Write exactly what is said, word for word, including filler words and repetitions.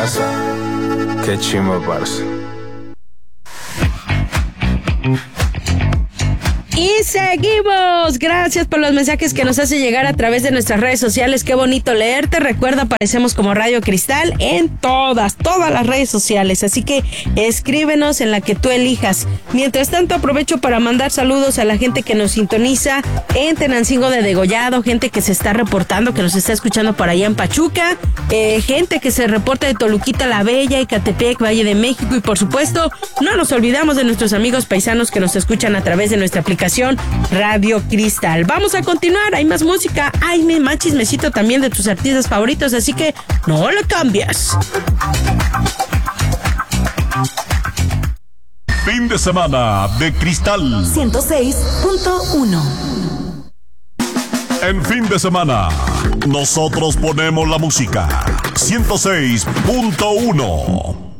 casa. Qué chimba, parce. Y seguimos. Gracias por los mensajes que nos hace llegar a través de nuestras redes sociales. Qué bonito leerte. Recuerda, aparecemos como Radio Cristal en todas, todas las redes sociales. Así que escríbenos en la que tú elijas. Mientras tanto, aprovecho para mandar saludos a la gente que nos sintoniza en Tenancingo de Degollado, gente que se está reportando, que nos está escuchando por allá en Pachuca, eh, gente que se reporta de Toluquita la Bella, Ecatepec, Valle de México, y por supuesto, no nos olvidamos de nuestros amigos paisanos que nos escuchan a través de nuestra aplicación Radio Cristal. Vamos a continuar, hay más música, hay más chismecito también de tus artistas favoritos, así que no le cambies. Fin de semana de Cristal ciento seis punto uno. En fin de semana, nosotros ponemos la música ciento seis punto uno.